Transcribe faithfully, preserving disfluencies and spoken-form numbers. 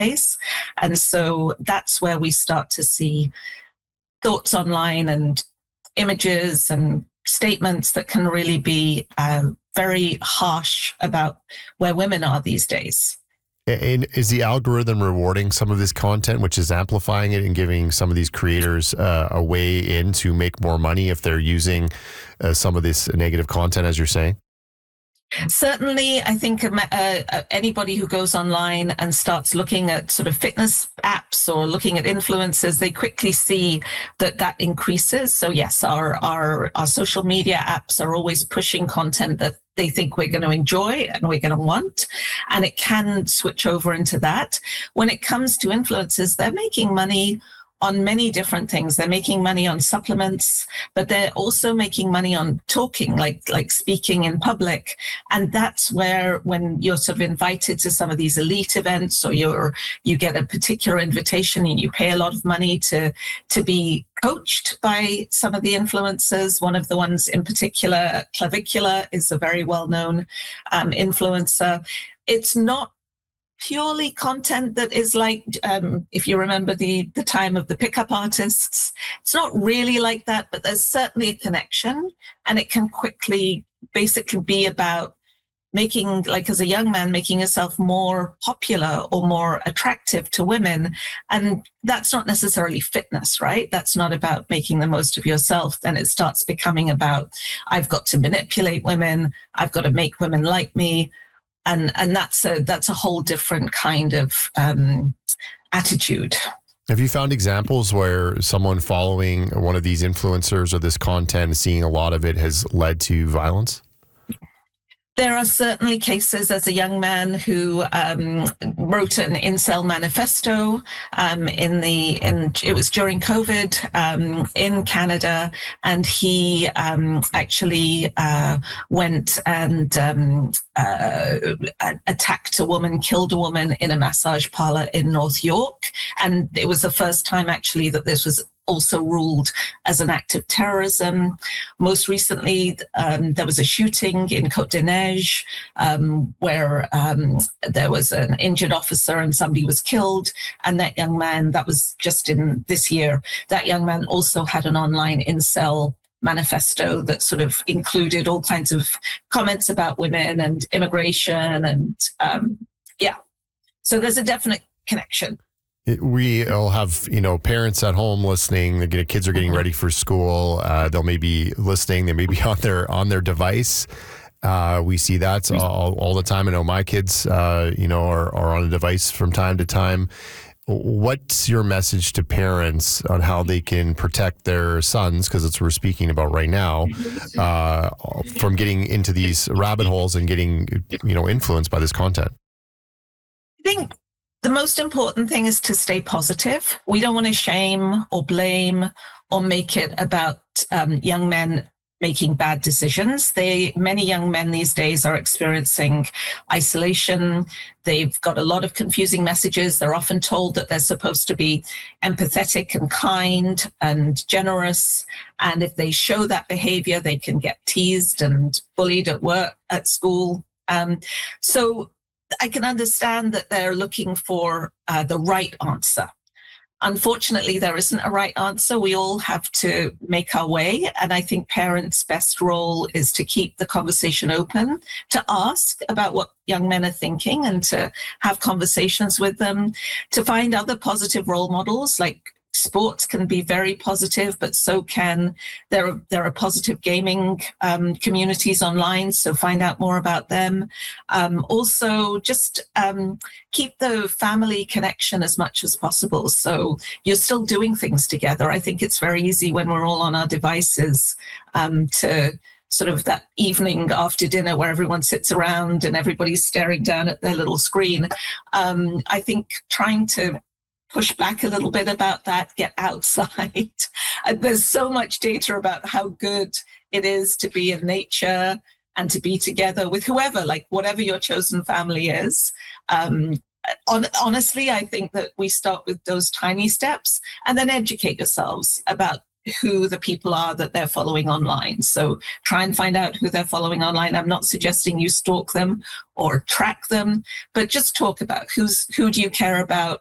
place. And so that's where we start to see thoughts online and images and statements that can really be um, very harsh about where women are these days. And is the algorithm rewarding some of this content, which is amplifying it and giving some of these creators uh, a way in to make more money if they're using uh, some of this negative content, as you're saying? Certainly, I think uh, uh, anybody who goes online and starts looking at sort of fitness apps or looking at influencers, they quickly see that that increases. So yes, our our our social media apps are always pushing content that they think we're going to enjoy and we're going to want, and it can switch over into that. When it comes to influencers, they're making money on many different things. They're making money on supplements, but they're also making money on talking, like like speaking in public. And that's where, when you're sort of invited to some of these elite events, or you're you get a particular invitation and you pay a lot of money to to be coached by some of the influencers. One of the ones in particular, Clavicula, is a very well-known um, influencer. It's not purely content that is like, um, if you remember the, the time of the pickup artists, it's not really like that, but there's certainly a connection, and it can quickly basically be about making, like as a young man, making yourself more popular or more attractive to women. And that's not necessarily fitness, right? That's not about making the most of yourself. Then it starts becoming about, I've got to manipulate women, I've got to make women like me. And and that's a that's a whole different kind of um, attitude. Have you found examples where someone following one of these influencers or this content, seeing a lot of it, has led to violence? There are certainly cases. As a young man who um, wrote an incel manifesto um, in the in it was during COVID um, in Canada, and he um, actually uh, went and um, uh, attacked a woman, killed a woman in a massage parlor in North York, and it was the first time actually that this was also ruled as an act of terrorism. Most recently, um, there was a shooting in Côte des Neiges um, where um, there was an injured officer and somebody was killed. And that young man, that was just in this year, that young man also had an online incel manifesto that sort of included all kinds of comments about women and immigration. And um, yeah, so there's a definite connection. We all have, you know, parents at home listening. The kids are getting ready for school. Uh, they'll maybe listening. They may be on their on their device. Uh, we see that all, all the time. I know my kids, uh, you know, are, are on a device from time to time. What's your message to parents on how they can protect their sons, because it's what we're speaking about right now, uh, from getting into these rabbit holes and getting, you know, influenced by this content? I think the most important thing is to stay positive. We don't want to shame or blame or make it about um, young men making bad decisions. They, many young men these days are experiencing isolation. They've got a lot of confusing messages. They're often told that they're supposed to be empathetic and kind and generous. And if they show that behavior, they can get teased and bullied at work, at school. Um, so I can understand that they're looking for uh, the right answer. Unfortunately, there isn't a right answer. We all have to make our way. And I think parents' best role is to keep the conversation open, to ask about what young men are thinking and to have conversations with them, to find other positive role models. Like sports can be very positive, but so can, there are, there are positive gaming um, communities online, so find out more about them. Um, also, just um, keep the family connection as much as possible. So you're still doing things together. I think it's very easy when we're all on our devices um, to sort of that evening after dinner where everyone sits around and everybody's staring down at their little screen. Um, I think trying to push back a little bit about that, get outside. There's so much data about how good it is to be in nature and to be together with whoever, like whatever your chosen family is. Um, on, honestly, I think that we start with those tiny steps and then educate yourselves about who the people are that they're following online. So try and find out who they're following online. I'm not suggesting you stalk them or track them, but just talk about who's who do you care about,